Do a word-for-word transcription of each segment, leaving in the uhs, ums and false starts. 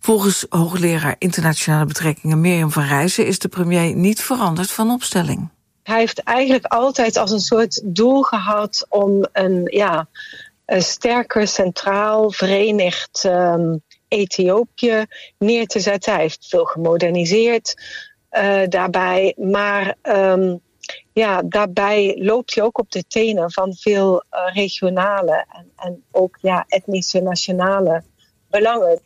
Volgens hoogleraar internationale betrekkingen Mirjam van Rijssen is de premier niet veranderd van opstelling. Hij heeft eigenlijk altijd als een soort doel gehad om een, ja, een sterker, centraal, verenigd um, Ethiopië neer te zetten. Hij heeft veel gemoderniseerd uh, daarbij. Maar um, ja, daarbij loopt hij ook op de tenen van veel uh, regionale en, en ook ja, etnische, nationale belangen.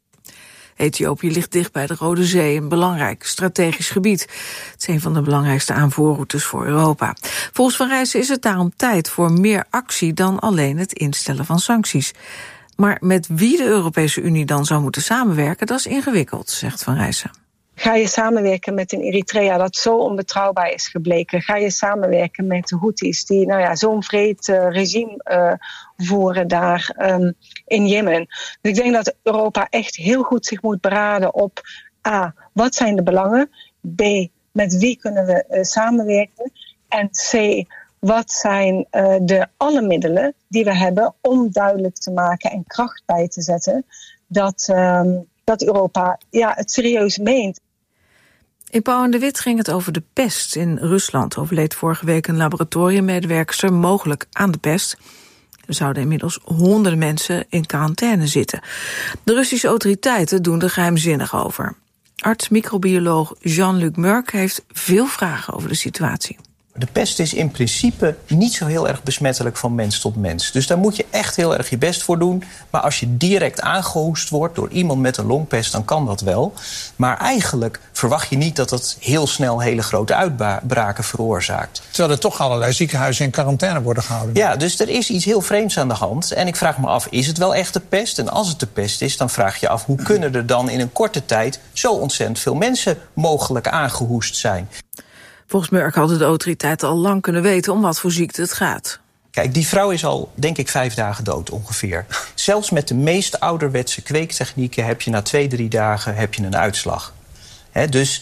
Ethiopië ligt dicht bij de Rode Zee, een belangrijk strategisch gebied. Het is een van de belangrijkste aanvoerroutes voor Europa. Volgens Van Rijssen is het daarom tijd voor meer actie dan alleen het instellen van sancties. Maar met wie de Europese Unie dan zou moeten samenwerken, dat is ingewikkeld, zegt Van Rijssen. Ga je samenwerken met een Eritrea dat zo onbetrouwbaar is gebleken? Ga je samenwerken met de Houthis die nou ja, zo'n vreed uh, regime uh, voeren daar um, in Jemen? Dus ik denk dat Europa echt heel goed zich moet beraden op A, wat zijn de belangen? B, met wie kunnen we uh, samenwerken? En C, wat zijn uh, de alle middelen die we hebben om duidelijk te maken en kracht bij te zetten dat, um, dat Europa ja, het serieus meent. In Pauw en de Wit ging het over de pest. In Rusland overleed vorige week een laboratoriummedewerkster mogelijk aan de pest. Er zouden inmiddels honderden mensen in quarantaine zitten. De Russische autoriteiten doen er geheimzinnig over. Arts-microbioloog Jean-Luc Murk heeft veel vragen over de situatie. De pest is in principe niet zo heel erg besmettelijk van mens tot mens. Dus daar moet je echt heel erg je best voor doen. Maar als je direct aangehoest wordt door iemand met een longpest, dan kan dat wel. Maar eigenlijk verwacht je niet dat het heel snel hele grote uitbraken veroorzaakt. Terwijl er toch allerlei ziekenhuizen in quarantaine worden gehouden. Ja, dus er is iets heel vreemds aan de hand. En ik vraag me af, is het wel echt de pest? En als het de pest is, dan vraag je af, hoe kunnen er dan in een korte tijd zo ontzettend veel mensen mogelijk aangehoest zijn? Volgens Murk hadden de autoriteiten al lang kunnen weten om wat voor ziekte het gaat. Kijk, die vrouw is al, denk ik, vijf dagen dood ongeveer. Zelfs met de meest ouderwetse kweektechnieken heb je na twee, drie dagen heb je een uitslag. He, dus,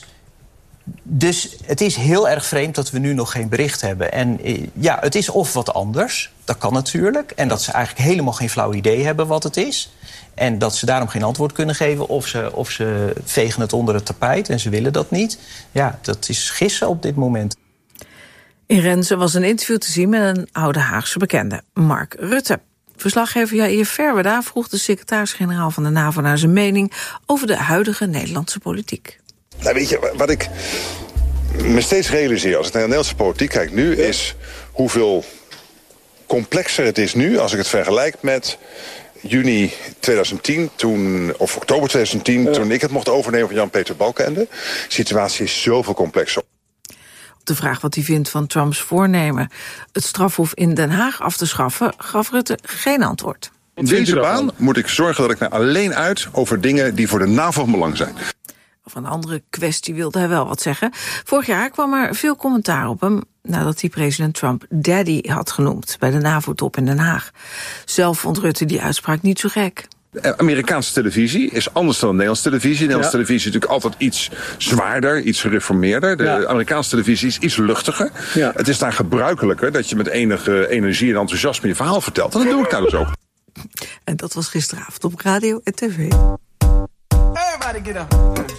dus het is heel erg vreemd dat we nu nog geen bericht hebben. En ja, het is of wat anders, dat kan natuurlijk. En dat ze eigenlijk helemaal geen flauw idee hebben wat het is. En dat ze daarom geen antwoord kunnen geven of ze, of ze vegen het onder het tapijt en ze willen dat niet. Ja, dat is gissen op dit moment. In Renze was een interview te zien met een oude Haagse bekende, Mark Rutte. Verslaggever Jair Verweda vroeg de secretaris-generaal van de NAVO naar zijn mening over de huidige Nederlandse politiek. Nou, weet je, wat ik me steeds realiseer als ik naar de Nederlandse politiek kijk nu, is hoeveel complexer het is nu als ik het vergelijk met juni tweeduizend tien, toen, of oktober tweeduizend tien, ja. toen ik het mocht overnemen van Jan-Peter Balkenende. De situatie is zoveel complexer. Op de vraag wat hij vindt van Trumps voornemen het strafhof in Den Haag af te schaffen, gaf Rutte geen antwoord. In deze baan moet ik zorgen dat ik er alleen uit over dingen die voor de NAVO van belang zijn. Over een andere kwestie wilde hij wel wat zeggen. Vorig jaar kwam er veel commentaar op hem nadat hij president Trump daddy had genoemd bij de NAVO-top in Den Haag. Zelf vond Rutte die uitspraak niet zo gek. Amerikaanse televisie is anders dan de Nederlandse televisie. De Nederlandse ja. televisie is natuurlijk altijd iets zwaarder, iets gereformeerder. De ja. Amerikaanse televisie is iets luchtiger. Ja. Het is daar gebruikelijker dat je met enige energie en enthousiasme je verhaal vertelt. En dat doe ik daar dus ook. En dat was gisteravond op radio en tv. Everybody get up.